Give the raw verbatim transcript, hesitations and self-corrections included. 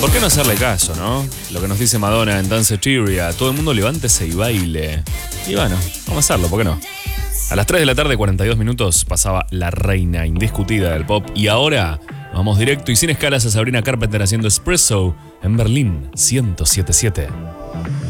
¿Por qué no hacerle caso, no? Lo que nos dice Madonna en Danceteria. Todo el mundo levántese y baile. Y bueno, vamos a hacerlo, ¿por qué no? A las tres de la tarde, cuarenta y dos minutos, pasaba la reina indiscutida del pop. Y ahora vamos directo y sin escalas a Sabrina Carpenter haciendo Espresso en Berlín ciento siete punto siete.